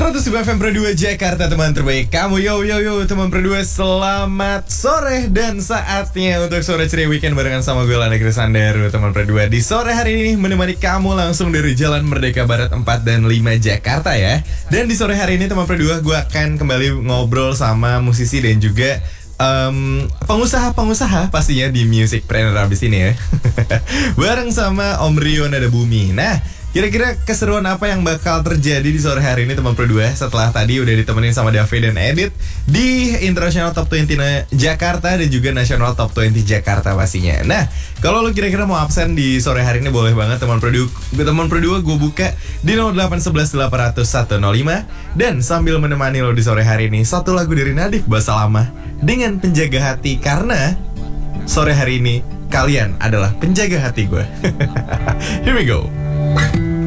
107 FM Pro 2 Jakarta, teman terbaik kamu. Yo teman Pro 2, selamat sore dan saatnya untuk sore ceria weekend barengan sama gue Lana Krisandaru. Teman Pro 2 di sore hari ini menemani kamu langsung dari Jalan Merdeka Barat 4 dan 5 Jakarta ya. Dan di sore hari ini teman Pro 2 gue akan kembali ngobrol sama musisi dan juga pengusaha-pengusaha pastinya di Musicpreneur abis ini ya. Bareng sama Om Rio Nada Bumi. Nah, kira-kira keseruan apa yang bakal terjadi di sore hari ini teman Pro 2 setelah tadi udah ditemenin sama Davi dan Edit di International Top 20 Jakarta dan juga National Top 20 Jakarta pastinya. Nah, kalau lo kira-kira mau absen di sore hari ini boleh banget teman Pro 2. Teman Pro 2 gue buka di 0811 800 105 dan sambil menemani lo di sore hari ini satu lagu dari Nadif Bahasa Lama dengan Penjaga Hati, karena sore hari ini kalian adalah penjaga hati gue. Here we go.